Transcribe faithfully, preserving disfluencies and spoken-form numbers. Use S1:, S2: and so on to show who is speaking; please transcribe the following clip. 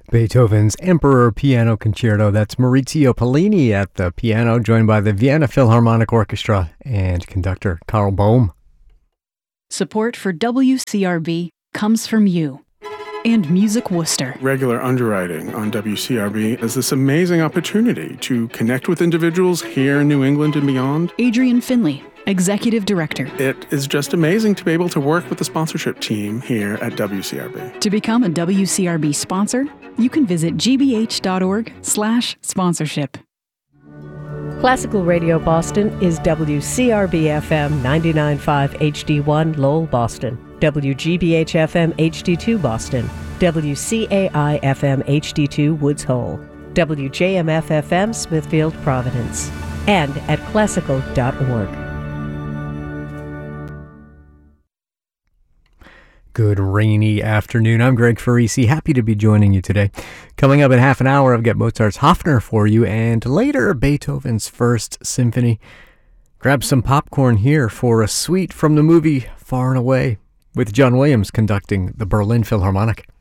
S1: Beethoven's Emperor Piano Concerto. That's Maurizio Pollini at the piano, joined by the Vienna Philharmonic Orchestra and conductor Carl Bohm.
S2: Support for W C R B comes from you and Music Worcester.
S3: Regular underwriting on W C R B is this amazing opportunity to connect with individuals here in New England and beyond.
S2: Adrian Finley, Executive Director.
S3: It is just amazing to be able to work with the sponsorship team here at W C R B.
S2: To become a W C R B sponsor, you can visit gbh.org slash sponsorship.
S4: Classical Radio Boston is W C R B F M ninety-nine point five H D one Lowell, Boston, W G B H F M H D two Boston, W C A I F M H D two Woods Hole, W J M F F M Smithfield, Providence, and at classical dot org.
S1: Good rainy afternoon. I'm Greg Farisi. Happy to be joining you today. Coming up in half an hour, I've got Mozart's Hofner for you, and later Beethoven's First Symphony. Grab some popcorn here for a suite from the movie Far and Away, with John Williams conducting the Berlin Philharmonic.